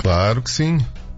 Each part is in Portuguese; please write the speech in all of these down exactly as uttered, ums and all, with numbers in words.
Claro que sim.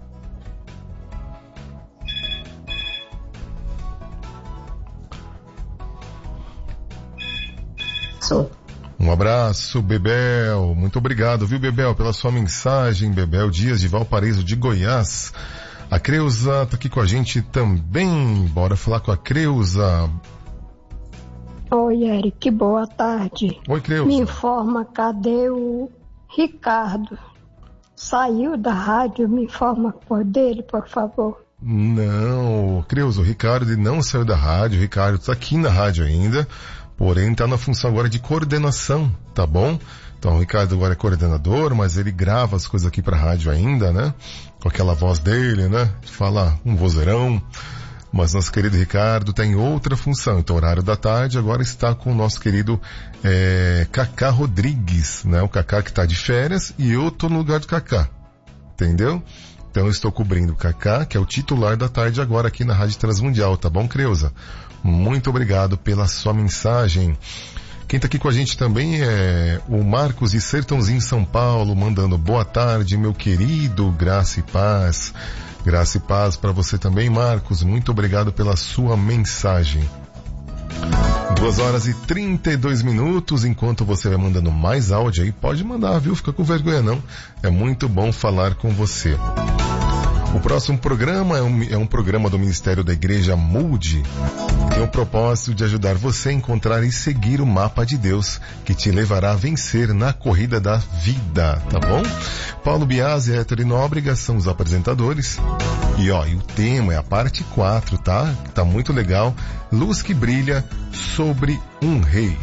Sou. Um abraço, Bebel. Muito obrigado, viu, Bebel, pela sua mensagem. Bebel Dias de Valparaíso de Goiás. A Creuza tá aqui com a gente também. Bora falar com a Creuza. Oi, Eric, boa tarde. Oi, Creuza. Me informa, cadê o Ricardo? Saiu da rádio, me informa por dele, por favor. Não, Creuza, o Ricardo ele não saiu da rádio. O Ricardo tá aqui na rádio ainda. Porém, está na função agora de coordenação, tá bom? Então, o Ricardo agora é coordenador, mas ele grava as coisas aqui para a rádio ainda, né? Com aquela voz dele, né? Fala um vozeirão. Mas nosso querido Ricardo tem outra função. Então, o horário da tarde agora está com o nosso querido é, Cacá Rodrigues, né? O Cacá que está de férias e eu tô no lugar do Cacá. Entendeu? Então, eu estou cobrindo o Cacá, que é o titular da tarde agora aqui na Rádio Transmundial, tá bom, Creuza? Muito obrigado pela sua mensagem. Quem está aqui com a gente também é o Marcos de Sertãozinho, São Paulo, mandando boa tarde, meu querido, graça e paz. Graça e paz para você também, Marcos. Muito obrigado pela sua mensagem. Duas horas e trinta e dois minutos, enquanto você vai mandando mais áudio aí, pode mandar, viu? Fica com vergonha não. É muito bom falar com você. O próximo programa é um, é um programa do Ministério da Igreja Mude. Tem o propósito de ajudar você a encontrar e seguir o mapa de Deus, que te levará a vencer na corrida da vida, tá bom? Paulo Biasi e Héctor Nóbrega são os apresentadores. E ó, e o tema é a parte quatro, tá? Tá muito legal. Luz que brilha sobre um rei.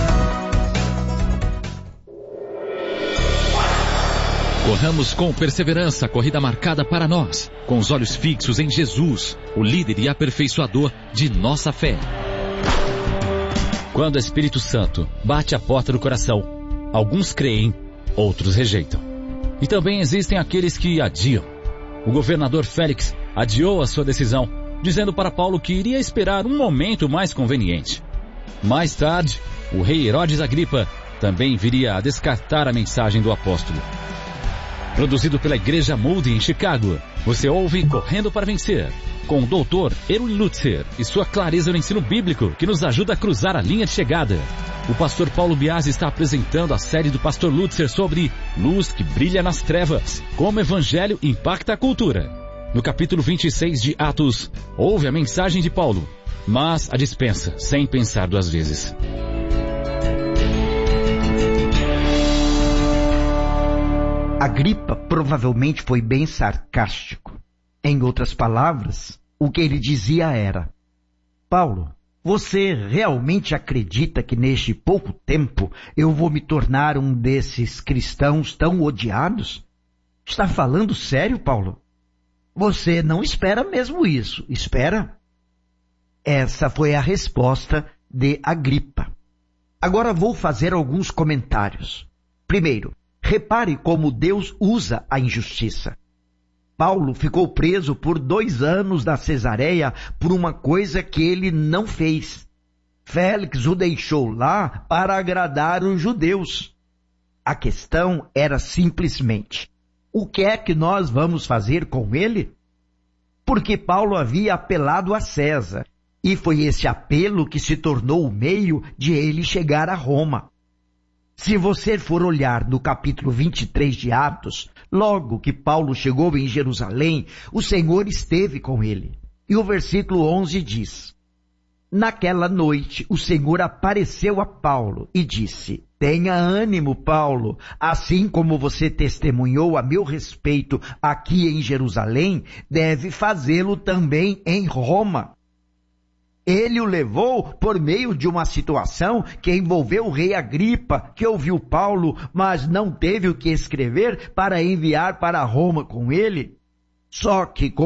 Corramos com perseverança a corrida marcada para nós, com os olhos fixos em Jesus, o líder e aperfeiçoador de nossa fé. Quando o Espírito Santo bate a porta do coração, alguns creem, outros rejeitam. E também existem aqueles que adiam. O governador Félix adiou a sua decisão, dizendo para Paulo que iria esperar um momento mais conveniente. Mais tarde, o rei Herodes Agripa também viria a descartar a mensagem do apóstolo. Produzido pela Igreja Moody em Chicago, você ouve Correndo para Vencer, com o doutor Erwin Lutzer e sua clareza no ensino bíblico que nos ajuda a cruzar a linha de chegada. O pastor Paulo Biasi está apresentando a série do pastor Lutzer sobre Luz que brilha nas trevas, como o evangelho impacta a cultura. No capítulo vinte e seis de Atos, ouve a mensagem de Paulo, mas a dispensa sem pensar duas vezes. Agripa provavelmente foi bem sarcástico. Em outras palavras, o que ele dizia era: Paulo, você realmente acredita que neste pouco tempo eu vou me tornar um desses cristãos tão odiados? Está falando sério, Paulo? Você não espera mesmo isso, espera? Essa foi a resposta de Agripa. Agora vou fazer alguns comentários. Primeiro, repare como Deus usa a injustiça. Paulo ficou preso por dois anos na Cesareia por uma coisa que ele não fez. Félix o deixou lá para agradar os judeus. A questão era simplesmente: o que é que nós vamos fazer com ele? Porque Paulo havia apelado a César, e foi esse apelo que se tornou o meio de ele chegar a Roma. Se você for olhar no capítulo vinte e três de Atos, logo que Paulo chegou em Jerusalém, o Senhor esteve com ele. E o versículo onze diz: Naquela noite o Senhor apareceu a Paulo e disse: Tenha ânimo, Paulo, assim como você testemunhou a meu respeito aqui em Jerusalém, deve fazê-lo também em Roma. Ele o levou por meio de uma situação que envolveu o rei Agripa, que ouviu Paulo, mas não teve o que escrever para enviar para Roma com ele. Só que